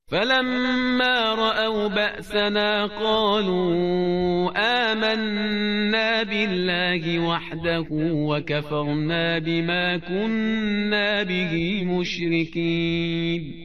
فلما رأوا بأسنا قالوا آمنا بالله وحده وكفرنا بما كنا به مشركين